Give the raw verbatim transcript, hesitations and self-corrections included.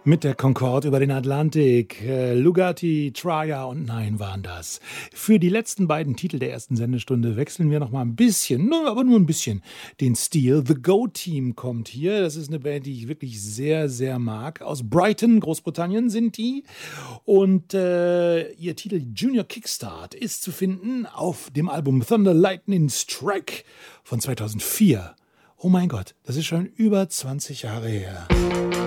Mit der Concorde über den Atlantik. Äh, Lugatti, Traja und Nein waren das. Für die letzten beiden Titel der ersten Sendestunde wechseln wir noch mal ein bisschen, nur, aber nur ein bisschen, den Stil. The Go-Team kommt hier. Das ist eine Band, die ich wirklich sehr, sehr mag. Aus Brighton, Großbritannien sind die. Und äh, ihr Titel Junior Kickstart ist zu finden auf dem Album Thunder Lightning Strike von zweitausendvier. Oh mein Gott, das ist schon über zwanzig Jahre her.